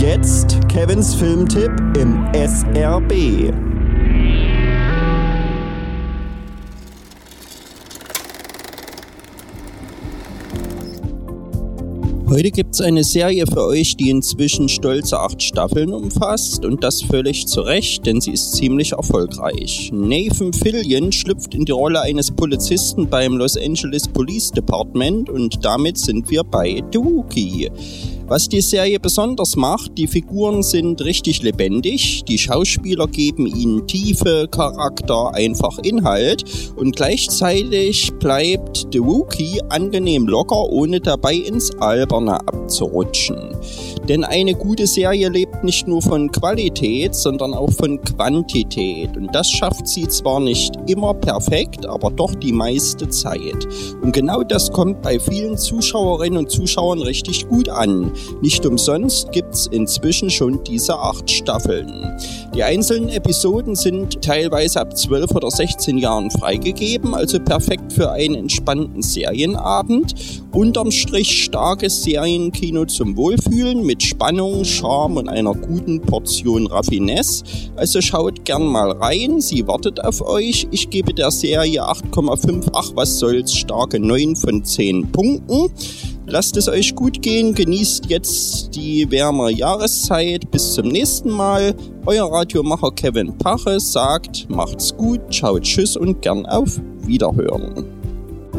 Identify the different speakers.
Speaker 1: jetzt Kevins Filmtipp im SRB. Heute gibt's eine Serie für euch, die inzwischen stolze 8 Staffeln umfasst und das völlig zu Recht, denn sie ist ziemlich erfolgreich. Nathan Fillion schlüpft in die Rolle eines Polizisten beim Los Angeles Police Department und damit sind wir bei The Rookie. Was die Serie besonders macht, die Figuren sind richtig lebendig, die Schauspieler geben ihnen Tiefe, Charakter, einfach Inhalt und gleichzeitig bleibt The Rookie angenehm locker, ohne dabei ins Alberne abzurutschen. Denn eine gute Serie lebt nicht nur von Qualität, sondern auch von Quantität. Und das schafft sie zwar nicht immer perfekt, aber doch die meiste Zeit. Und genau das kommt bei vielen Zuschauerinnen und Zuschauern richtig gut an. Nicht umsonst gibt's inzwischen schon diese 8 Staffeln. Die einzelnen Episoden sind teilweise ab 12 oder 16 Jahren freigegeben, also perfekt für einen entspannten Serienabend. Unterm Strich starkes Serienkino zum Wohlfühlen mit Spannung, Charme und einer guten Portion Raffinesse. Also schaut gern mal rein, sie wartet auf euch. Ich gebe der Serie 8,5, ach was soll's, starke 9 von 10 Punkten. Lasst es euch gut gehen, genießt jetzt die wärmere Jahreszeit. Bis zum nächsten Mal. Euer Radiomacher Kevin Pache sagt, macht's gut, ciao, tschüss und gern auf Wiederhören.